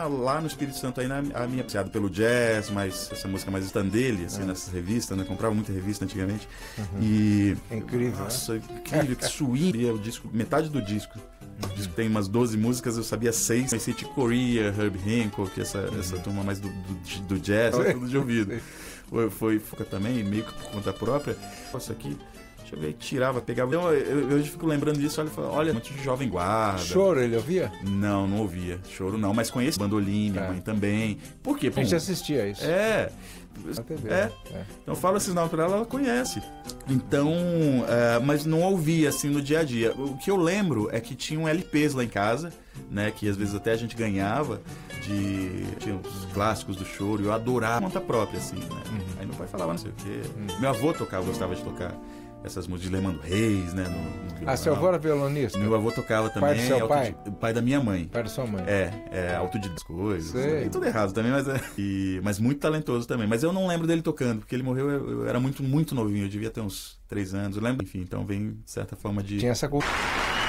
lá no Espírito Santo, aí a minha apreciada pelo jazz, mas essa música mais dele, assim, nessas revistas, né? Comprava muita revista antigamente. E... É incrível, nossa, incrível, que swing. O disco, metade do disco. O disco tem umas 12 músicas, eu sabia 6. Conheci Chick Corea, Herb Hancock, essa turma mais do jazz, tudo de ouvido. Foi também, meio que por conta própria. Nossa, aqui... Deixa eu ver, tirava, pegava. Então, eu fico lembrando disso, olha, muito de Jovem Guarda. Choro, ele ouvia? Não ouvia. Choro não, mas conheço Bandolim, minha mãe também. Por quê? A gente assistia isso. Na TV, Então fala esses nomes pra ela conhece. Então, mas não ouvia assim no dia a dia. O que eu lembro é que tinham LPs lá em casa, né? Que às vezes até a gente ganhava tinha os clássicos do Choro. Eu adorava conta própria, assim, né? Aí meu pai falava não sei o quê. Meu avô gostava de tocar essas músicas de Lemando Reis, né? No seu avô era violonista? Meu avô tocava também. Pai do seu pai? O pai da minha mãe. Pai da sua mãe. Autodidata coisas. Sei. E tudo errado também, mas muito talentoso também. Mas eu não lembro dele tocando, porque ele morreu, eu era muito, muito novinho. Eu devia ter uns 3 anos. Eu lembro, enfim, então vem de certa forma de... Tinha essa cultura.